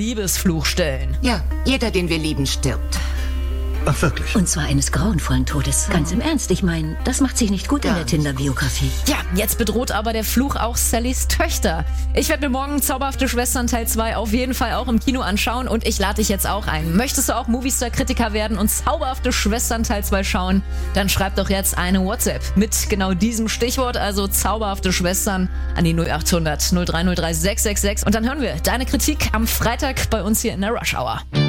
Liebesfluch stellen. Ja, jeder, den wir lieben, stirbt. Ach, wirklich? Und zwar eines grauenvollen Todes. Ganz im Ernst, ich meine, das macht sich nicht gut in der Tinder-Biografie. Ja, jetzt bedroht aber der Fluch auch Sallys Töchter. Ich werde mir morgen Zauberhafte Schwestern Teil 2 auf jeden Fall auch im Kino anschauen und ich lade dich jetzt auch ein. Möchtest du auch Movistar-Kritiker werden und Zauberhafte Schwestern Teil 2 schauen? Dann schreib doch jetzt eine WhatsApp mit genau diesem Stichwort, also Zauberhafte Schwestern, an die 0800 0303 666 und dann hören wir deine Kritik am Freitag bei uns hier in der Rush Hour.